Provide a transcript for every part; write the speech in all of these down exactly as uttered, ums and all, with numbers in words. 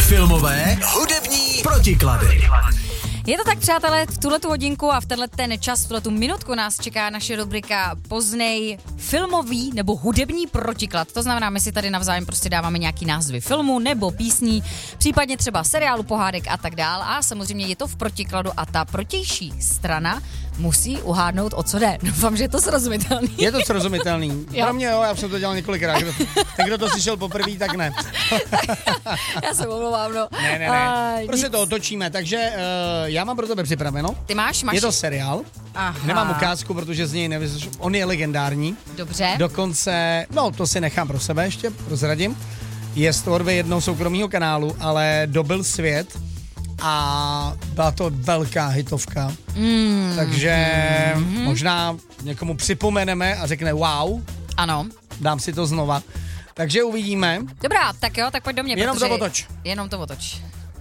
Filmové, hudební protiklady. Je to tak, přátelé, v tuhletu hodinku a v tenhle ten čas, v tuhletu minutku nás čeká naše rubrika Poznej filmový nebo hudební protiklad. To znamená, my si tady navzájem prostě dáváme nějaký názvy filmu nebo písní, případně třeba seriálu, pohádek a tak dál. A samozřejmě je to v protikladu a ta protější strana musí uhádnout, o co jde. Doufám, že je to srozumitelný. Je to srozumitelný. Pro mě jo, já jsem to dělal několikrát. Kdo, ten, kdo to slyšel poprvé, tak ne. Já se omlouvám, no. Ne, ne, ne. Prostě to otočíme, takže uh, já mám pro tebe připraveno. Ty máš, máš. Je to seriál. Aha. Nemám ukázku, protože z něj nevyš... On je legendární. Dobře. Dokonce, no to si nechám pro sebe ještě, prozradím. Je z tvorby jednoho soukromého kanálu, ale dobil svět a byla to velká hitovka. Mm. Takže mm. možná někomu připomeneme a řekne wow. Ano. Dám si to znova. Takže uvidíme. Dobrá, tak jo, tak pojď do mě. Jenom to otoč. Jenom to otoč.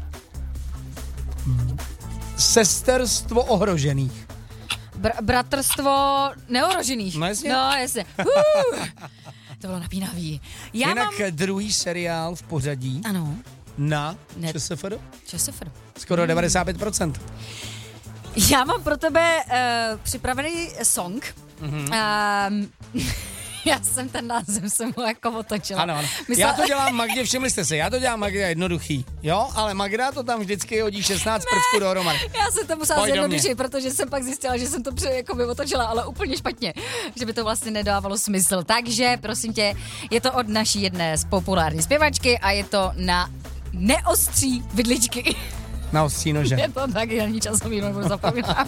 Sesterstvo ohrožených. Br- bratrstvo neohrožených. No jasně. No jasně. Uh, to bylo napínavý. Já Jinak mám... druhý seriál v pořadí. Ano. Na Ne... ČSFD. ČSFD. Skoro devadesát pět procent. Já mám pro tebe uh, připravený song. Mm-hmm. Um, já jsem ten název jsem mu jako otočila. Ano, ano. Myslela... Já to dělám Magdě, všimli jste se, já to dělám Magdě jednoduchý, jo, ale Magda to tam vždycky hodí šestnáct prcků dohromady. Já jsem to musela zjednodušit, protože jsem pak zjistila, že jsem to pře- jako by otočila, ale úplně špatně, že by to vlastně nedávalo smysl. Takže, prosím tě, je to od naší jedné z populární zpěvačky a je to na neostří vidličky. Na ostří nože. Je to tak, já ani časový nebudu zapomínat.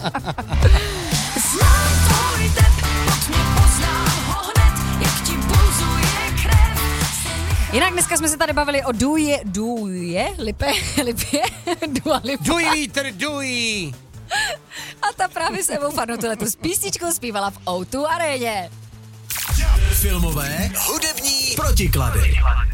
Jinak dneska jsme se tady bavili o Duje, Duje, Lipe, Lipě, Dua Lipa. Duj, vítr, duj! A ta právě s Evou Farnou tuhletu s písničkou zpívala v ó dva aréně. Filmové, hudební protiklady.